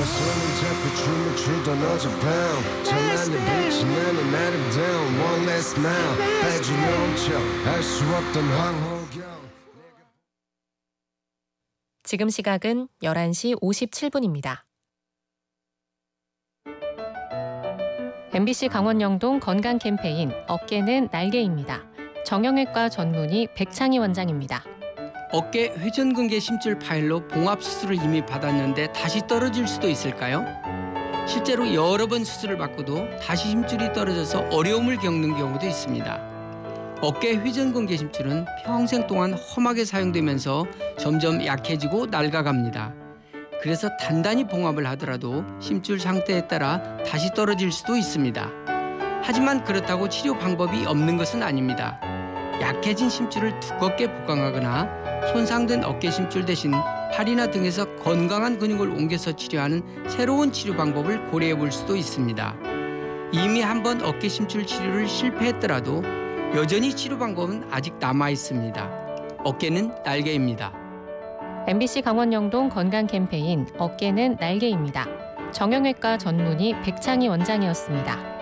손을 잡고 춤을 추던 어젯밤 찬란히 빛이 나는 아름다운 one last smile 빼지 놓쳐 알 수 없던 황홀경. 지금 시각은 11시 57분입니다. MBC 강원영동 건강 캠페인 어깨는 날개입니다. 정형외과 전문의 백창희 원장입니다. 어깨 회전근개 심줄 파열로 봉합 수술을 이미 받았는데 다시 떨어질 수도 있을까요? 실제로 여러 번 수술을 받고도 다시 힘줄이 떨어져서 어려움을 겪는 경우도 있습니다. 어깨 회전근개 심줄은 평생 동안 험하게 사용되면서 점점 약해지고 낡아갑니다. 그래서 단단히 봉합을 하더라도 심줄 상태에 따라 다시 떨어질 수도 있습니다. 하지만 그렇다고 치료 방법이 없는 것은 아닙니다. 약해진 심줄을 두껍게 보강하거나 손상된 어깨 심줄 대신 팔이나 등에서 건강한 근육을 옮겨서 치료하는 새로운 치료 방법을 고려해 볼 수도 있습니다. 이미 한번 어깨 심줄 치료를 실패했더라도 여전히 치료 방법은 아직 남아 있습니다. 어깨는 날개입니다. MBC 강원영동 건강 캠페인 어깨는 날개입니다. 정형외과 전문의 백창희 원장이었습니다.